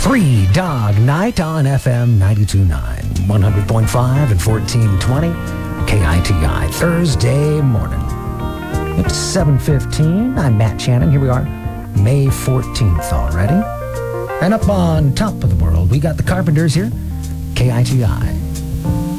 Three Dog Night on FM 92.9, 100.5 and 1420 KITI, Thursday morning. It's 7:15. I'm Matt Shannon. Here we are, May 14th already. And up on top of the world, we got the Carpenters here, KITI.